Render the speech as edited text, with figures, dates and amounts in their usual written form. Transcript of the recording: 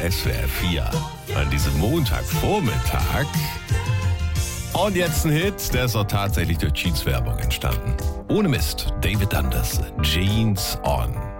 SWR 4 an diesem Montagvormittag. Und jetzt ein Hit, der ist auch tatsächlich durch Jeans-Werbung entstanden. Ohne Mist, David Dundas, Jeans On.